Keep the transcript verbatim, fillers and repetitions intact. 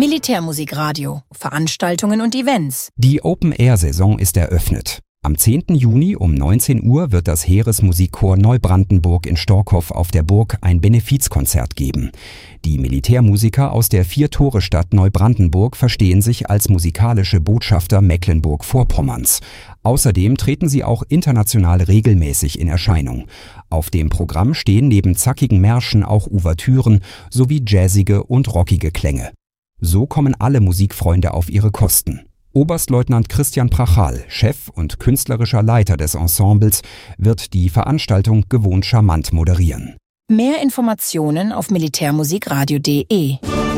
Militärmusikradio, Veranstaltungen und Events. Die Open-Air-Saison ist eröffnet. Am zehnten Juni um neunzehn Uhr wird das Heeresmusikchor Neubrandenburg in Storkow auf der Burg ein Benefizkonzert geben. Die Militärmusiker aus der Vier-Tore-Stadt Neubrandenburg verstehen sich als musikalische Botschafter Mecklenburg-Vorpommerns. Außerdem treten sie auch international regelmäßig in Erscheinung. Auf dem Programm stehen neben zackigen Märschen auch Ouvertüren sowie jazzige und rockige Klänge. So kommen alle Musikfreunde auf ihre Kosten. Oberstleutnant Christian Prachal, Chef und künstlerischer Leiter des Ensembles, wird die Veranstaltung gewohnt charmant moderieren. Mehr Informationen auf militärmusikradio punkt de.